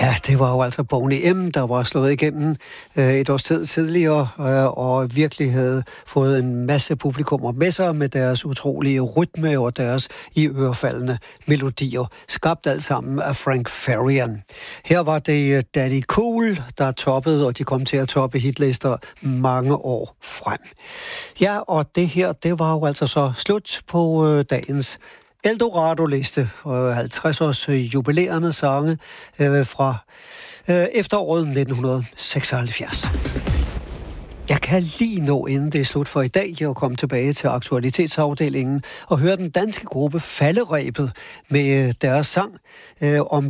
Ja, det var jo altså Boney M., der var slået igennem et års tid tidligere, og virkelig havde fået en masse publikummer med sig med deres utrolige rytme og deres iørefaldende melodier, skabt alt sammen af Frank Farian. Her var det Daddy Cool, der toppede, og de kom til at toppe hitlister mange år frem. Ja, og det her, det var jo altså så slut på dagens Eldorado-liste, 50-års jubilerende sange fra efteråret 1976. Jeg kan lige nå, inden det er slut for i dag, at komme tilbage til aktualitetsafdelingen og høre den danske gruppe Falderebet med deres sang om